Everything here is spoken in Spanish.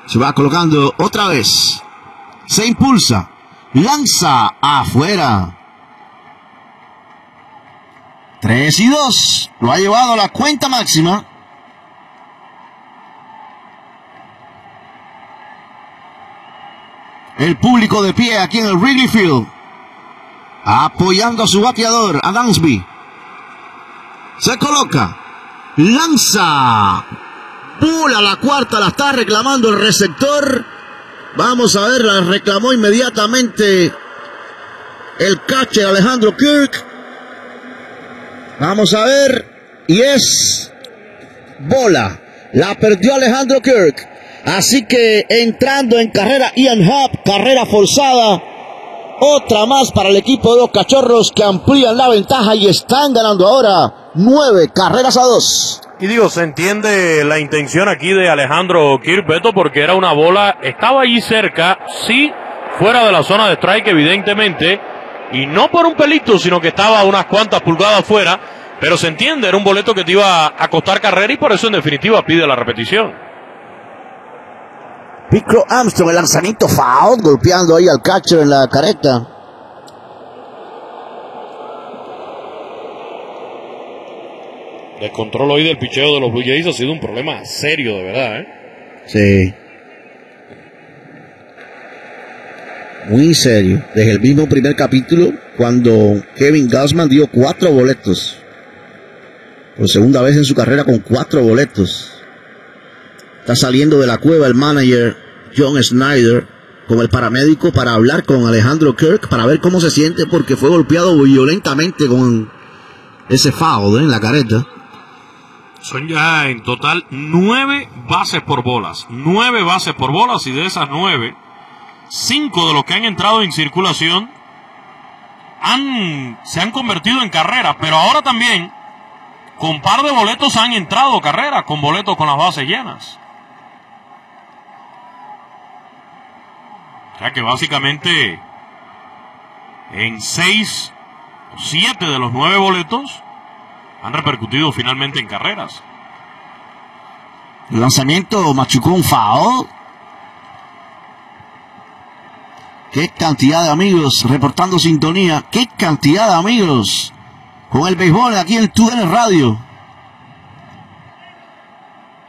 Se va colocando otra vez. Se impulsa. Lanza afuera. 3-2. Lo ha llevado a la cuenta máxima. El público de pie aquí en el Wrigley Field. Apoyando a su bateador, a Dansby. Se coloca. Lanza. Bola la cuarta, la está reclamando el receptor. Vamos a ver, la reclamó inmediatamente el catcher Alejandro Kirk. Vamos a ver. Y es bola. La perdió Alejandro Kirk. Así que entrando en carrera Ian Happ, carrera forzada. Otra más para el equipo de los Cachorros que amplían la ventaja y están ganando ahora 9-2. Y digo, se entiende la intención aquí de Alejandro Kirk, Beto, porque era una bola, estaba allí cerca, sí, fuera de la zona de strike evidentemente, y no por un pelito, sino que estaba a unas cuantas pulgadas fuera, pero se entiende, era un boleto que te iba a costar carrera y por eso en definitiva pide la repetición. Pico Armstrong, el lanzamiento foul, golpeando ahí al catcher en la careta. El control hoy del picheo de los Blue Jays ha sido un problema serio, de verdad, Sí. Muy serio. Desde el mismo primer capítulo, cuando Kevin Gausman dio 4 boletos. Por segunda vez en su carrera con 4 boletos. Está saliendo de la cueva el manager John Snyder con el paramédico para hablar con Alejandro Kirk, para ver cómo se siente, porque fue golpeado violentamente con ese foul en la careta. Son ya en total 9 bases por bolas. 9 bases por bolas, y de esas 9, 5 de los que han entrado en circulación se han convertido en carreras, pero ahora también con par de boletos han entrado carreras, con boletos con las bases llenas. O sea que básicamente en 6 o 7 de los 9 boletos han repercutido finalmente en carreras. El lanzamiento machucó un foul. Qué cantidad de amigos reportando sintonía. Qué cantidad de amigos con el béisbol aquí en TUDN Radio.